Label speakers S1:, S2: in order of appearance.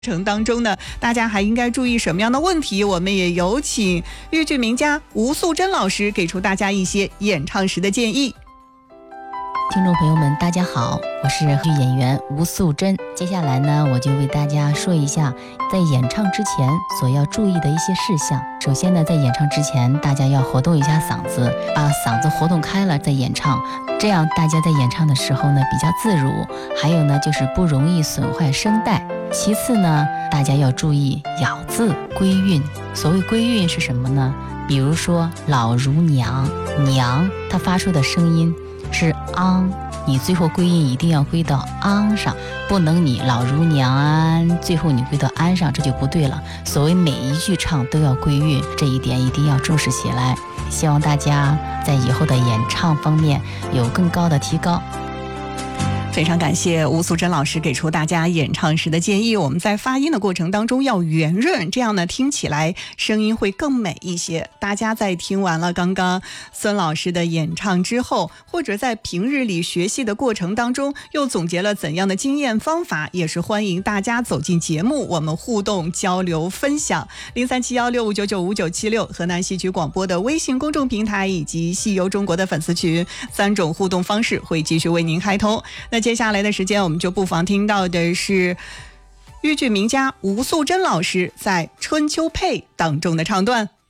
S1: 程当中呢，大家还应该注意什么样的问题？我们也有请豫剧名家吴素珍老师给出大家一些演唱时的建议。
S2: 听众朋友们，大家好，我是豫剧演员吴素珍。接下来呢，我就为大家说一下在演唱之前所要注意的一些事项。首先呢，在演唱之前，大家要活动一下嗓子，把嗓子活动开了再演唱，这样大家在演唱的时候呢比较自如，还有呢就是不容易损坏声带。其次呢，大家要注意咬字归韵。所谓归韵是什么呢？比如说老如娘，娘它发出的声音是昂，你最后归音一定要归到昂上，不能你老如娘安，最后你归到安上，这就不对了。所谓每一句唱都要归韵，这一点一定要重视起来。希望大家在以后的演唱方面有更高的提高。
S1: 非常感谢吴素珍老师给出大家演唱时的建议。我们在发音的过程当中要圆润，这样呢听起来声音会更美一些。大家在听完了刚刚孙老师的演唱之后，或者在平日里学习的过程当中又总结了怎样的经验方法，也是欢迎大家走进节目，我们互动交流分享。037165995976河南戏曲广播的微信公众平台以及戏游中国的粉丝群，3种互动方式会继续为您开通。那接下来的时间，我们就不妨听到的是豫剧名家吴素珍老师在《春秋配》当中的唱段。